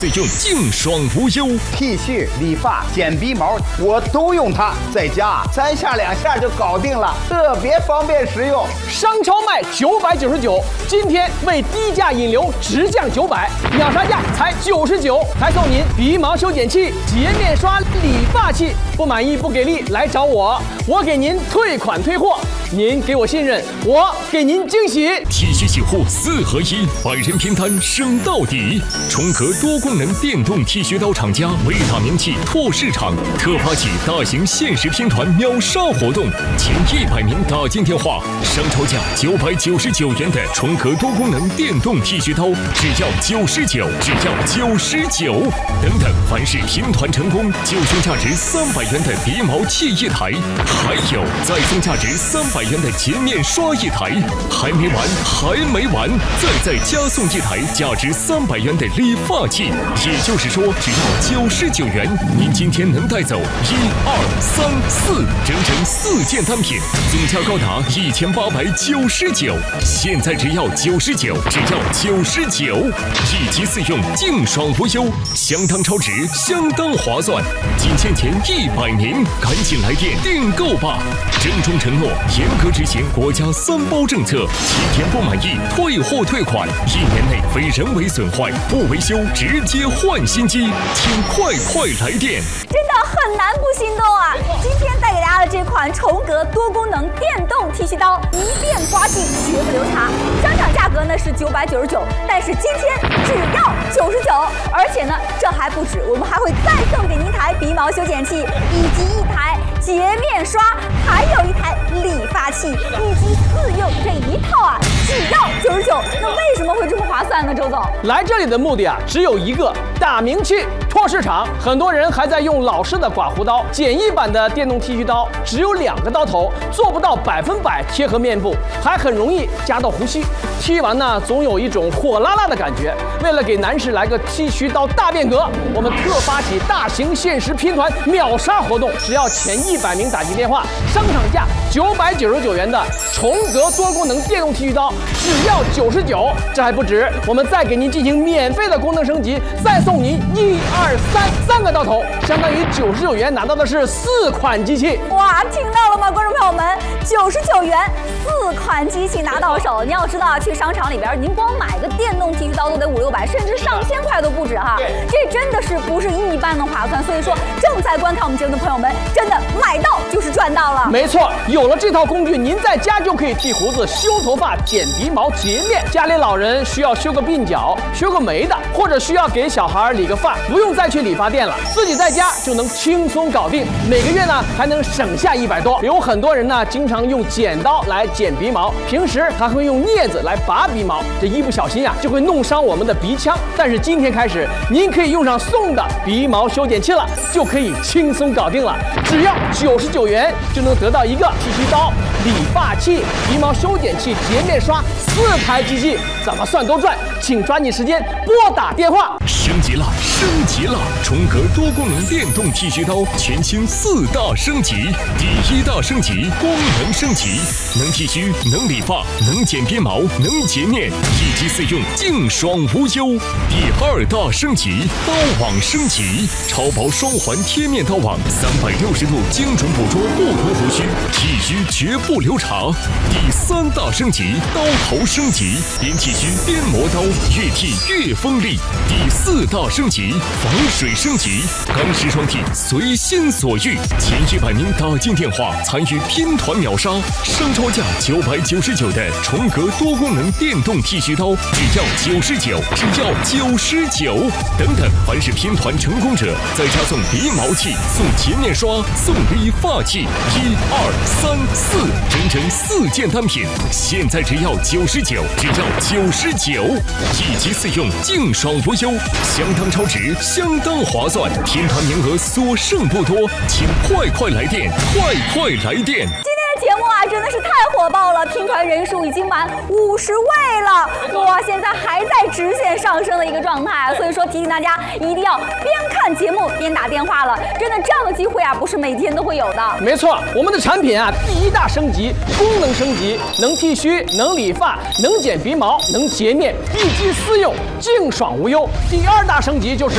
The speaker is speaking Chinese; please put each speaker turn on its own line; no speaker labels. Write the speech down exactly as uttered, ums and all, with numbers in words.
最用净爽无忧，
剃须、理发、剪鼻毛，我都用它，在家三下两下就搞定了，特别方便实用。
商超卖九百九十九，今天为低价引流直降九百，秒杀价才九十九，还送您鼻毛修剪器、洁面刷、理发器。不满意不给力来找我，我给您退款退货。您给我信任，我给您惊喜。
剃须洗护四合一，百人拼单升到底。重合多功能电动剃须刀厂家伟大名气拓市场特发起大型限时拼团秒杀活动，前一百名打进电话，商超价九百九十九元的重合多功能电动剃须刀，只要九十九，只要九十九。等等，凡是拼团成功，就送价值三百元的鼻毛器一台，还有再送价值三百元的洁面刷一台，还没完，还没完，再再加送一台价值三百元的理发器。也就是说，只要九十九元，您今天能带走一二三四，整整四件单品，总价高达一千八百九十九。现在只要九十九，只要九十九，一机四用，净爽无忧，相当超值，相当划算。仅限前一百名，赶紧来电订购吧！郑重承诺，严格执行国家三包政策，七天不满意退货退款，一年内非人为损坏不维修直接换新机，请快快来电！
真的很难不心动啊！今天带给大家的这款重格多功能电动剃须刀，一遍刮净绝不留茶。商场价格呢是九百九十九，但是今天只要九十九，而且呢这还不止，我们还会再送给您一台鼻毛修剪器，以及一台洁面刷，还有一台理发器，一机四用这一套啊，只要九十九。那为什么会这么划算呢？周总，
来这里的目的啊，只有一个，打名气。拓市场，很多人还在用老式的刮胡刀，简易版的电动剃须刀只有两个刀头，做不到百分百贴合面部，还很容易夹到胡须。剃完呢，总有一种火辣辣的感觉。为了给男士来个剃须刀大变革，我们特发起大型限时拼团秒杀活动，只要前一百名打进电话，商场价九百九十九元的重格多功能电动剃须刀，只要九十九。这还不止，我们再给您进行免费的功能升级，再送您一二三三个刀头，相当于九十九元拿到的是四款机器。
哇，听到了吗，观众朋友们？九十九元四款机器拿到手。你要知道，去商场里边，您光买个电动剃须刀都得五六百，甚至上千块都不止哈。这真的是不是一般的划算。所以说，正在观看我们节目的朋友们，真的买到就是赚到了。
没错，有了这套工具，您在家就可以剃胡子、修头发、剪鼻毛、洁面。家里老人需要修个鬓角、修个眉的，或者需要给小孩理个发，不用再去理发店了，自己在家就能轻松搞定。每个月呢还能省下一百多。有很多人呢经常用剪刀来剪鼻毛，平时还会用镊子来拔鼻毛，这一不小心啊就会弄伤我们的鼻腔。但是今天开始，您可以用上送的鼻毛修剪器了，就可以轻松搞定了。只要九十九元就能得到一个剃须刀、理发器、鼻毛修剪器、洁面刷四台机器，怎么算都赚。请抓紧时间拨打电话。
升级了，升级了！重格多功能电动剃须刀全新四大升级。第一大升级，功能升级，能剃须，能理发，能剪鼻毛，能洁面，一机四用，净爽无忧。第二大升级，刀网升级，超薄双环贴面刀网，三百六十度精准捕捉不同胡须，剃须绝不留茶。第三大升级，刀头升级，边剃须边磨刀，越剃越锋利。第四大升级，防水升级，钢丝双剃随心所欲。前一百名打进电话参与拼团秒杀，商超价九百九十九的重格多功能电动剃须刀，只要九十九，只要九十九。等等，凡是拼团成功者，再加送鼻毛器、送洁面刷、送理发器，一二三四，整整四件单品，现在只要九十九，只要九十九，一机四用，净爽无忧，相当超值，相当划算。拼团名额所剩不多，请快快来电，快快来电！
节目啊，真的是太火爆了，拼团人数已经满五十位了，哇，现在还在直线上升的一个状态，所以说提醒大家一定要边看节目边打电话了，真的这样的机会啊，不是每天都会有的。
没错，我们的产品啊，第一大升级，功能升级，能剃须，能理发，能剪鼻毛，能洁面，一机四用，净爽无忧。第二大升级就是